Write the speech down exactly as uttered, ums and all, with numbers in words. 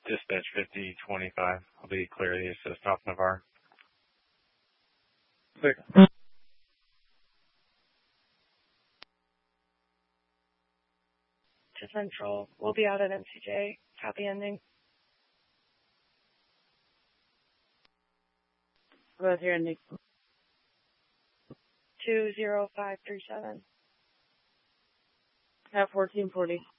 Dispatch fifty twenty-five. I'll be clear the assist off Navarre. Clear. To Central. We'll be out at M C J. Copy ending. Go here ending. two zero five three seven. At fourteen forty.